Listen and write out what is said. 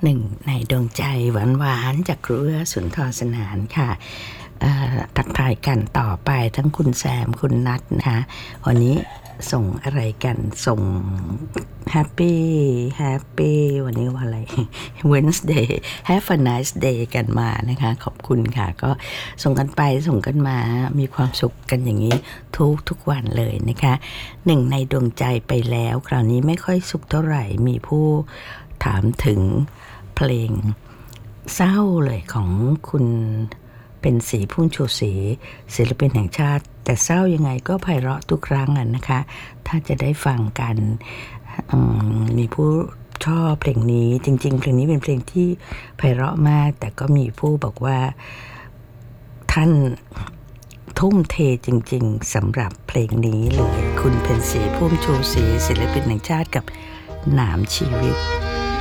หนึ่งในดวงใจหวานๆจากครูเอื้อสุนทรสนานค่ะทักทายกันต่อไปทั้งคุณแซมคุณนัทนะคะวันนี้ส่งอะไรกันส่งแฮปปี้วันนี้วันอะไร Wednesday Have a nice day กันมานะคะขอบคุณค่ะก็ส่งกันไปส่งกันมามีความสุขกันอย่างนี้ทุกวันเลยนะคะหนึ่งในดวงใจไปแล้วคราวนี้ไม่ค่อยสุขเท่าไหร่มีผู้ถามถึงเพลงเศร้าเลยของคุณเป็นศรีพุ่มชูศรีศิลปินแห่งชาติแต่เศร้ายังไงก็ไพเราะทุกครั้งนะคะถ้าจะได้ฟังกันมีผู้ชอบเพลงนี้จริงๆเพลงนี้เป็นเพลงที่ไพเราะมากแต่ก็มีผู้บอกว่าท่านทุ่มเทจริงๆสำหรับเพลงนี้เลยคุณเป็นศรีพุ่มชูศรีศิลปินแห่งชาติกับหนามชีวิต